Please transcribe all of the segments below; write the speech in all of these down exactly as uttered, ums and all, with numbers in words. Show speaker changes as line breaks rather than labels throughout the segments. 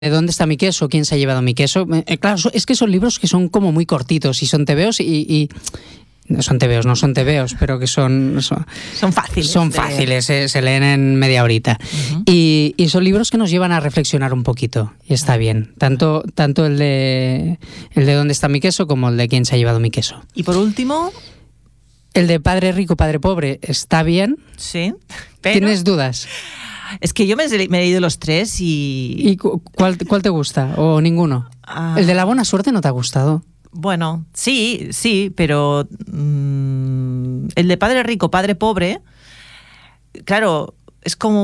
¿De dónde está mi queso? ¿Quién se ha llevado mi queso? Eh, claro, es que son libros que son como muy cortitos y son tebeos y... y no son tebeos, no son tebeos, pero que son... Son,
son fáciles.
Son
de...
fáciles, eh, se leen en media horita. Uh-huh. y, y son libros que nos llevan a reflexionar un poquito. Y está bien. Tanto, tanto el de el de ¿Dónde está mi queso? Como el de ¿Quién se ha llevado mi queso?
Y por último...
El de Padre rico, Padre pobre está bien.
Sí. Pero...
¿Tienes dudas?
Es que yo me, me he leído los tres y...
¿Y cuál, cuál te gusta? ¿O ninguno? Ah. ¿El de la buena suerte no te ha gustado?
Bueno, sí, sí, pero mmm, el de Padre rico, Padre pobre, claro, es como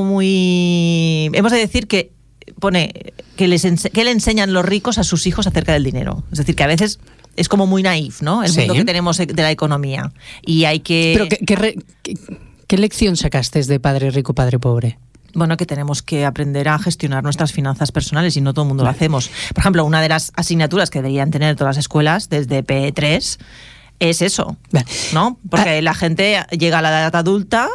muy... Hemos de decir que pone que, les ense- que le enseñan los ricos a sus hijos acerca del dinero. Es decir, que a veces es como muy naif, ¿no? El sí. mundo que tenemos de la economía. Y hay que...
Pero ¿qué, qué, re- qué, qué lección sacaste de Padre rico, Padre pobre?
Bueno, que tenemos que aprender a gestionar nuestras finanzas personales y no todo el mundo lo hacemos. Por ejemplo, una de las asignaturas que deberían tener todas las escuelas desde P tres es eso, ¿no? Porque ah. la gente llega a la edad adulta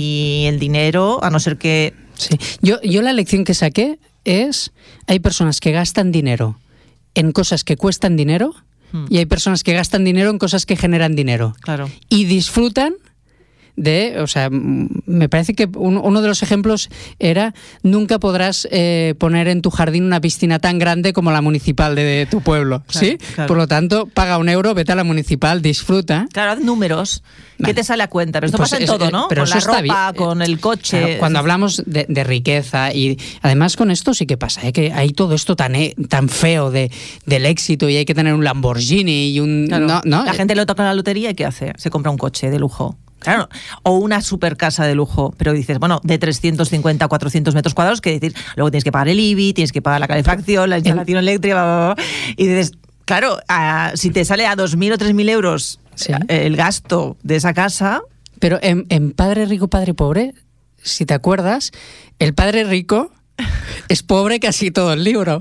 y el dinero, a no ser que...
Sí. Yo, yo la lección que saqué es, hay personas que gastan dinero en cosas que cuestan dinero hmm. y hay personas que gastan dinero en cosas que generan dinero.
Claro.
Y disfrutan... de, o sea, me parece que un, uno de los ejemplos era nunca podrás eh, poner en tu jardín una piscina tan grande como la municipal de, de tu pueblo, claro, ¿sí? Claro. Por lo tanto, paga un euro, vete a la municipal, disfruta.
Claro, haz números. Vale. ¿Qué te sale a cuenta? Pero esto pues pasa en es, todo, ¿no?
Pero
con
eso
la
está
ropa,
bien.
con el coche...
Claro, cuando hablamos de, de riqueza y además con esto sí que pasa, ¿eh? Que hay todo esto tan, eh, tan feo de, del éxito y hay que tener un Lamborghini y un...
Claro.
¿no? ¿no?
La gente le toca la lotería y ¿qué hace? Se compra un coche de lujo. Claro, o una super casa de lujo, pero dices, bueno, de trescientos cincuenta a cuatrocientos metros cuadrados, que decir, luego tienes que pagar el I B I, tienes que pagar la calefacción, la instalación eléctrica, bla, bla, bla, y dices, claro, a, si te sale a dos mil o tres mil euros ¿sí? el gasto de esa casa...
Pero en, en Padre rico, Padre pobre, si te acuerdas, el padre rico... es pobre casi todo el libro.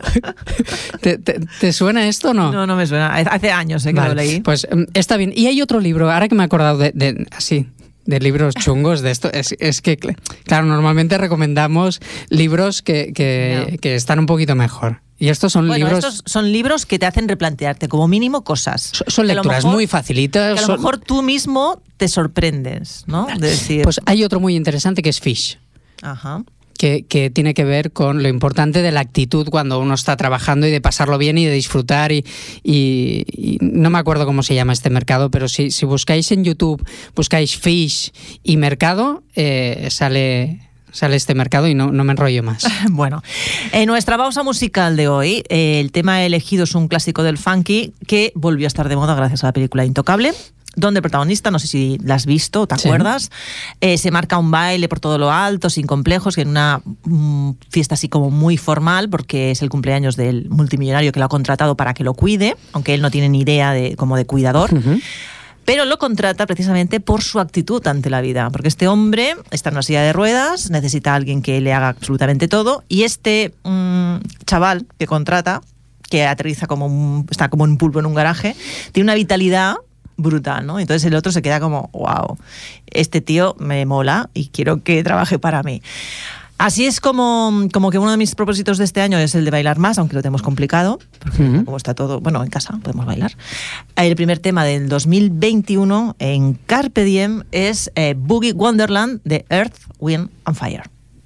¿Te, te, ¿Te suena esto o no?
No, no me suena. Hace años eh, que vale. lo leí.
Pues está bien. Y hay otro libro, ahora que me he acordado de, de así, de libros chungos de esto, es, es que, claro, normalmente recomendamos libros que, que, no. que están un poquito mejor. Y estos son
bueno,
libros...
estos son libros que te hacen replantearte como mínimo cosas.
Son, son lecturas mejor, muy facilitas.
Que a lo
son...
mejor tú mismo te sorprendes, ¿no? De decir...
Pues hay otro muy interesante que es Fish.
Ajá.
Que, que tiene que ver con lo importante de la actitud cuando uno está trabajando y de pasarlo bien y de disfrutar y, y, y no me acuerdo cómo se llama este mercado, pero si, si buscáis en YouTube, buscáis Fish y mercado, eh, sale... sale este mercado y no, no me enrollo más.
Bueno, en nuestra pausa musical de hoy, eh, el tema elegido es un clásico del funky que volvió a estar de moda gracias a la película Intocable, donde el protagonista, no sé si la has visto o te acuerdas, sí. eh, se marca un baile por todo lo alto, sin complejos, que en una mm, fiesta así como muy formal, porque es el cumpleaños del multimillonario que lo ha contratado para que lo cuide, aunque él no tiene ni idea de como de cuidador. Uh-huh. Pero lo contrata precisamente por su actitud ante la vida, porque este hombre está en una silla de ruedas, necesita a alguien que le haga absolutamente todo, y este mmm, chaval que contrata, que aterriza como un, está como un pulpo en un garaje, tiene una vitalidad brutal, ¿no? Entonces el otro se queda como, wow, este tío me mola y quiero que trabaje para mí. Así es como, como que uno de mis propósitos de este año es el de bailar más, aunque lo tenemos complicado, porque uh-huh. como está todo, bueno, en casa podemos bailar. El primer tema del dos mil veintiuno en Carpe Diem es eh, Boogie Wonderland de Earth, Wind and Fire.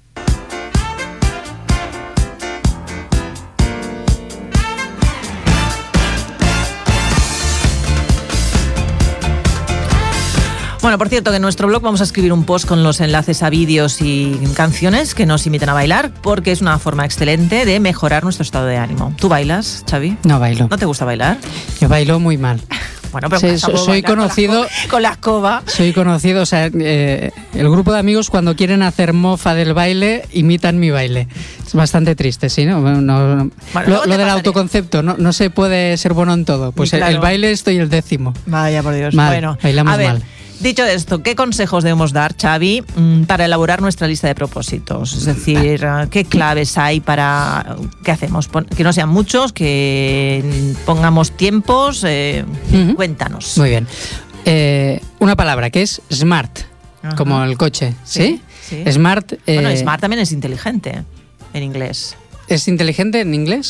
Bueno, por cierto, que en nuestro blog vamos a escribir un post con los enlaces a vídeos y canciones que nos inviten a bailar, porque es una forma excelente de mejorar nuestro estado de ánimo. ¿Tú bailas, Xavi?
No bailo.
¿No te gusta bailar?
Yo bailo muy mal.
Bueno, pero
sí, so, soy conocido
con la escoba.
Soy conocido, o sea, eh, el grupo de amigos cuando quieren hacer mofa del baile imitan mi baile. Es bastante triste, ¿sí? ¿no? no, no bueno, lo lo del autoconcepto, no, no se puede ser bueno en todo. Pues claro. el, el baile estoy el décimo.
Vaya por Dios.
Mal,
bueno,
bailamos
a ver,
mal.
Dicho esto, ¿qué consejos debemos dar, Xavi, para elaborar nuestra lista de propósitos? Es decir, ¿qué claves hay para... ¿Qué hacemos? Que no sean muchos, que pongamos tiempos. Eh, uh-huh. Cuéntanos.
Muy bien. Eh, una palabra que es smart, uh-huh. como el coche, ¿sí?
Sí. sí.
Smart... Eh,
bueno, smart también es inteligente, en inglés.
¿Es inteligente en inglés?